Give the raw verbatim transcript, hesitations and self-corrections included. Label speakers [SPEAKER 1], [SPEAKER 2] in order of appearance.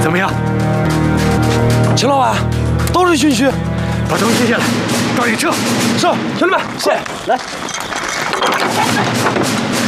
[SPEAKER 1] 怎么样？
[SPEAKER 2] 秦老板，都是军需，
[SPEAKER 1] 把东西卸下来，抓紧撤。
[SPEAKER 2] 是，兄弟们，谢，来。